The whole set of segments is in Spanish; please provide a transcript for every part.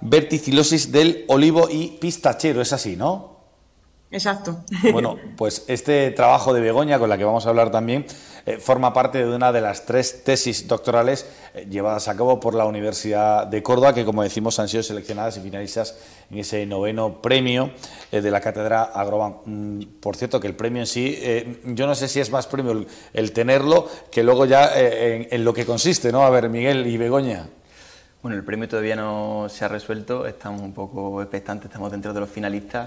verticilosis del olivo y pistachero, es así, ¿no? Exacto. Bueno, pues este trabajo de Begoña, con la que vamos a hablar también, forma parte de una de las 3 tesis doctorales llevadas a cabo por la Universidad de Córdoba, que, como decimos, han sido seleccionadas y finalistas en ese 9º premio de la Cátedra Agroban. Por cierto, que el premio en sí, yo no sé si es más premio el tenerlo que luego ya en lo que consiste, ¿no? A ver, Miguel y Begoña. Bueno, el premio todavía no se ha resuelto, estamos un poco expectantes, estamos dentro de los finalistas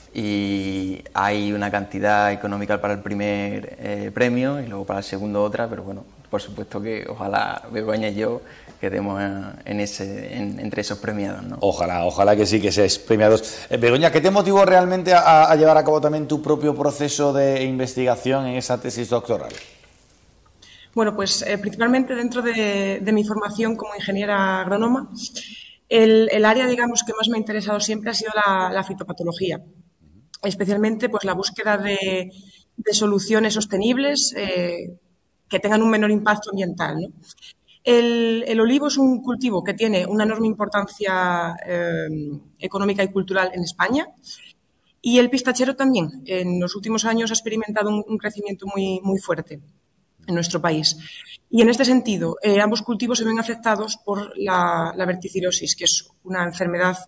y hay una cantidad económica para el primer premio y luego para el segundo otra, pero bueno, por supuesto que ojalá Begoña y yo quedemos entre esos premiados, ¿no? Ojalá que sí, que seáis premiados. Begoña, ¿qué te motivó realmente a llevar a cabo también tu propio proceso de investigación en esa tesis doctoral? Bueno, pues principalmente dentro de mi formación como ingeniera agrónoma, el área, digamos, que más me ha interesado siempre ha sido la fitopatología. Especialmente pues la búsqueda de soluciones sostenibles que tengan un menor impacto ambiental, ¿no? El olivo es un cultivo que tiene una enorme importancia económica y cultural en España, y el pistachero también. En los últimos años ha experimentado un crecimiento muy fuerte en nuestro país. Y en este sentido, ambos cultivos se ven afectados por la verticilosis, que es una enfermedad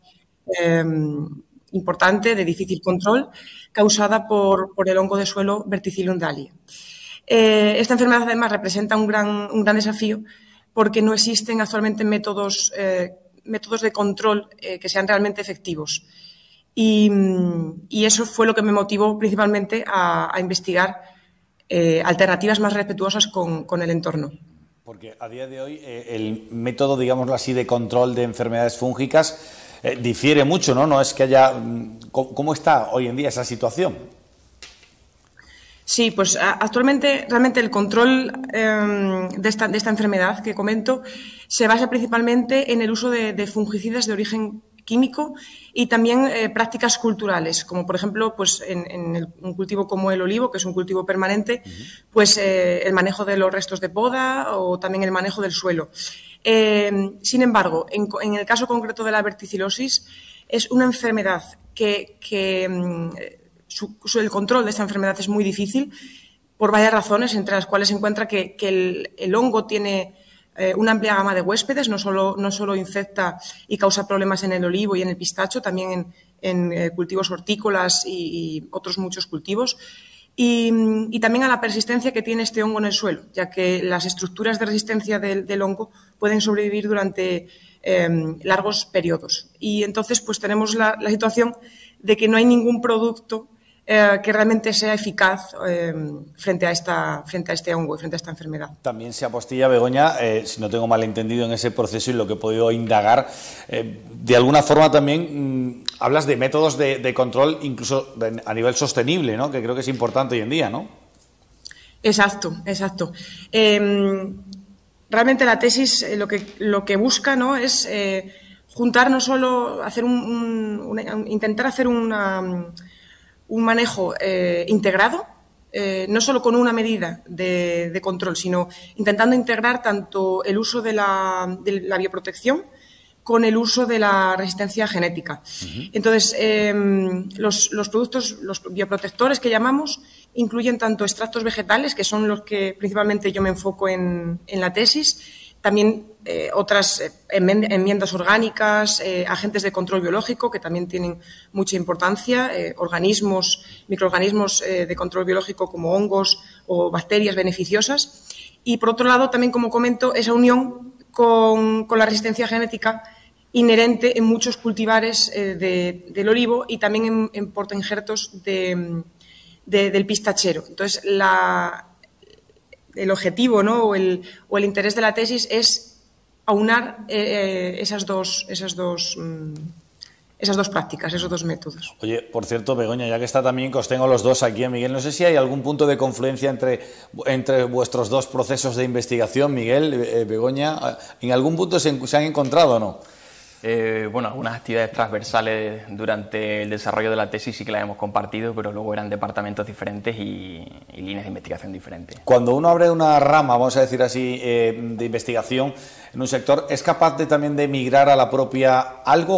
importante, de difícil control, causada por el hongo de suelo Verticillium dali. Esta enfermedad, además, representa un gran desafío porque no existen actualmente métodos de control que sean realmente efectivos. Y eso fue lo que me motivó principalmente a investigar alternativas más respetuosas con el entorno. Porque a día de hoy el método, digámoslo así, de control de enfermedades fúngicas difiere mucho, ¿no? No es que haya... ¿Cómo está hoy en día esa situación? Sí, pues actualmente realmente el control de esta enfermedad que comento se basa principalmente en el uso de fungicidas de origen químico y también prácticas culturales, como por ejemplo pues en un cultivo como el olivo, que es un cultivo permanente, pues el manejo de los restos de poda o también el manejo del suelo. Sin embargo, en el caso concreto de la verticilosis, es una enfermedad que el control de esta enfermedad es muy difícil por varias razones, entre las cuales se encuentra que el hongo tiene una amplia gama de huéspedes, no solo infecta y causa problemas en el olivo y en el pistacho, también en cultivos hortícolas y otros muchos cultivos. Y también a la persistencia que tiene este hongo en el suelo, ya que las estructuras de resistencia del hongo pueden sobrevivir durante largos periodos. Y entonces pues tenemos la situación de que no hay ningún producto que realmente sea eficaz frente a este hongo y frente a esta enfermedad. También se apostilla, Begoña, si no tengo mal entendido en ese proceso y lo que he podido indagar, de alguna forma también hablas de métodos de control incluso a nivel sostenible, ¿no? Que creo que es importante hoy en día, ¿no? Exacto. Realmente la tesis lo que busca, ¿no? Es juntar no solo, intentar hacer un manejo integrado, no solo con una medida de control, sino intentando integrar tanto el uso de la bioprotección con el uso de la resistencia genética. Entonces, los productos, los bioprotectores que llamamos, incluyen tanto extractos vegetales, que son los que principalmente yo me enfoco en la tesis, también otras enmiendas orgánicas, agentes de control biológico, que también tienen mucha importancia, microorganismos de control biológico como hongos o bacterias beneficiosas. Y, por otro lado, también, como comento, esa unión con la resistencia genética inherente en muchos cultivares del olivo y también en portainjertos del pistachero. Entonces, el objetivo, ¿no? o el interés de la tesis es aunar esas dos prácticas, esos dos métodos. Oye, por cierto, Begoña, ya que está también, que os tengo los dos aquí, Miguel, no sé si hay algún punto de confluencia entre vuestros dos procesos de investigación, Miguel, Begoña, ¿en algún punto se han encontrado o no? Bueno, algunas actividades transversales durante el desarrollo de la tesis sí que las hemos compartido, pero luego eran departamentos diferentes y líneas de investigación diferentes. Cuando uno abre una rama, vamos a decir así, de investigación en un sector, ¿es capaz también de migrar a la propia algo